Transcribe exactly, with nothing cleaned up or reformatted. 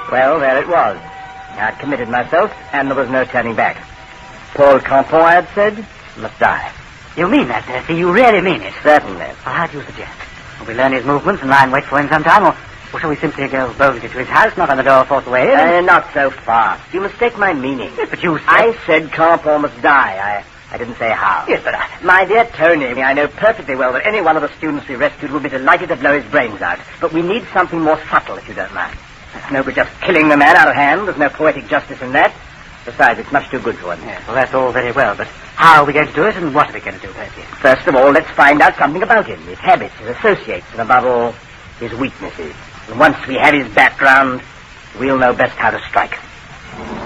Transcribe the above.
Well, there it was. I'd committed myself, and there was no turning back. Paul Campon, I had said, must die. You mean that, Percy? You really mean it? Certainly. Well, how do you suggest? Will we learn his movements and lie in wait for him sometime, or, or shall we simply go boldly to his house, knock on the door, force the way in? Uh, not so fast. You mistake my meaning. Yes, but you said... I said Campon must die. I, I didn't say how. Yes, but I... My dear Tony, I know perfectly well that any one of the students we rescued will be delighted to blow his brains out. But we need something more subtle, if you don't mind. It's no good just killing the man out of hand. There's no poetic justice in that. Besides, it's much too good for him. Yes, well, that's all very well, but how are we going to do it, and what are we going to do, Percy? First of all, let's find out something about him, his habits, his associates, and above all, his weaknesses. And once we have his background, we'll know best how to strike.